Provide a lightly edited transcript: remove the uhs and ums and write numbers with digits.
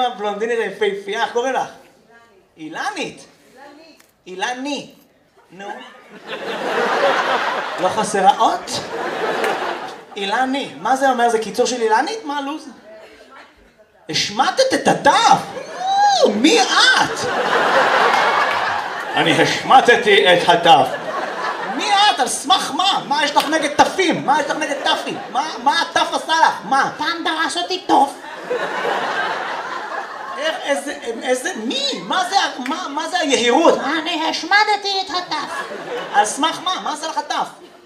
הבלונדינית היפהפייה, איך קוראים לך? אילנית. אילני. נו. לא חסרה אות? אילני. מה זה אומר? זה קיצור של אילנית? מה הלו"ז? השמטת את הדף? מי את? אני השמטתי את הדף. מי את? על סמך מה? מה יש לך נגד תפים? מה יש לך נגד תפים? מה הטף עשה לך? מה? פעם דרש אותי טוב. מי? מה זה היהירות? אני השמדתי את הטף. על סמך מה? מה עשה לך טף?